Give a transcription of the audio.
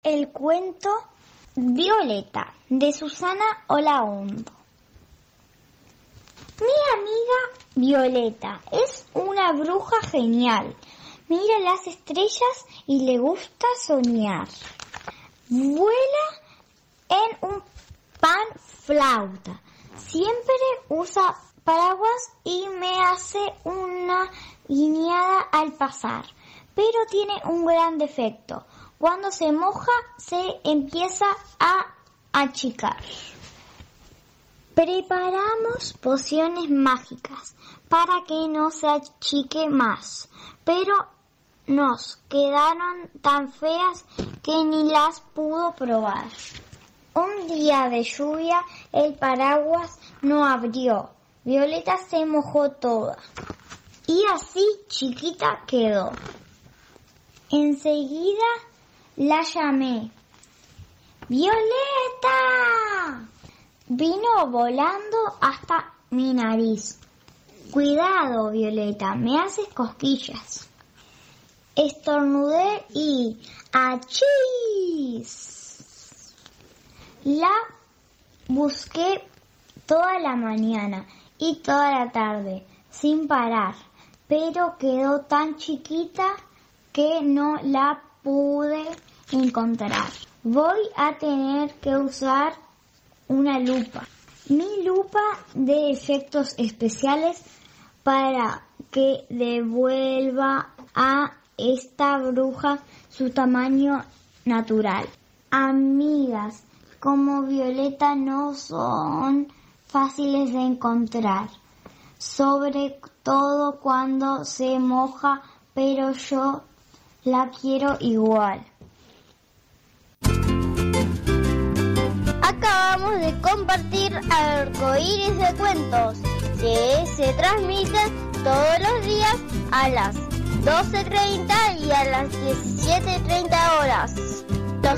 el cuento Violeta, de Susana Olaondo. Mi amiga Violeta es una bruja genial. Mira las estrellas y le gusta soñar. Vuela en un pan flauta. Siempre usa paraguas y me hace una guiñada al pasar. Pero tiene un gran defecto. Cuando se moja, se empieza a achicar. Preparamos pociones mágicas para que no se achique más, pero nos quedaron tan feas que ni las pudo probar. Un día de lluvia, el paraguas no abrió. Violeta se mojó toda y así chiquita quedó. Enseguida la llamé. ¡Violeta! Vino volando hasta mi nariz. Cuidado, Violeta, me haces cosquillas. Estornudé y ¡achís! La busqué toda la mañana y toda la tarde, sin parar, pero quedó tan chiquita que no la pude encontrar. Voy a tener que usar una lupa. Mi lupa de efectos especiales para que devuelva a esta bruja su tamaño natural. Amigas como Violeta no son fáciles de encontrar, sobre todo cuando se moja, pero yo la quiero igual. Acabamos de compartir Arcoíris de Cuentos, que se transmiten todos los días a las 12:30 y a las 17:30 horas.